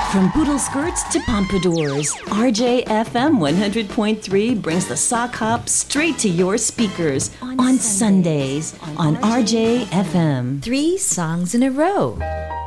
From poodle skirts to pompadours, RJFM 100.3 brings the sock hop straight to your speakers on Sundays on RJFM. 3 songs in a row.